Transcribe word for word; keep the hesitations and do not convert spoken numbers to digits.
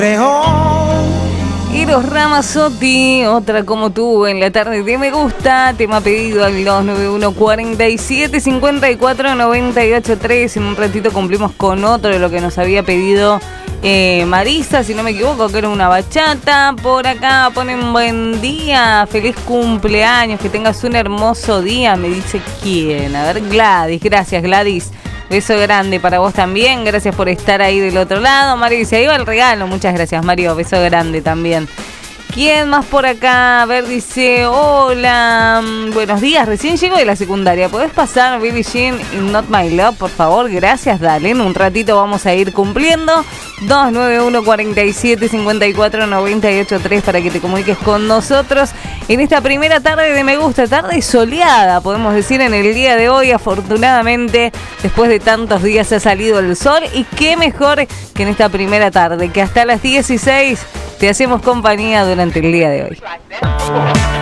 Eros Ramazzotti, otra como tú en la tarde de Me Gusta, tema pedido al dos nueve uno, cuatro siete, cinco cuatro, nueve ocho tres. En un ratito cumplimos con otro de lo que nos había pedido eh, Marisa, si no me equivoco, que era una bachata. Por acá ponen buen día, feliz cumpleaños, que tengas un hermoso día, me dice quién. A ver, Gladys, gracias Gladys. Beso grande para vos también, gracias por estar ahí del otro lado. Mario dice, ahí va el regalo, muchas gracias Mario, beso grande también. ¿Quién más por acá? A ver, dice, hola, buenos días, recién llego de la secundaria, ¿podés pasar Billie Jean y Not My Love, por favor? Gracias, dale, en un ratito vamos a ir cumpliendo. dos nueve uno, cuatro siete, cinco cuatro, nueve ocho tres para que te comuniques con nosotros en esta primera tarde de Me Gusta, tarde soleada, podemos decir, en el día de hoy. Afortunadamente, después de tantos días ha salido el sol, y qué mejor que en esta primera tarde, que hasta las dieciséis te hacemos compañía durante el día de hoy.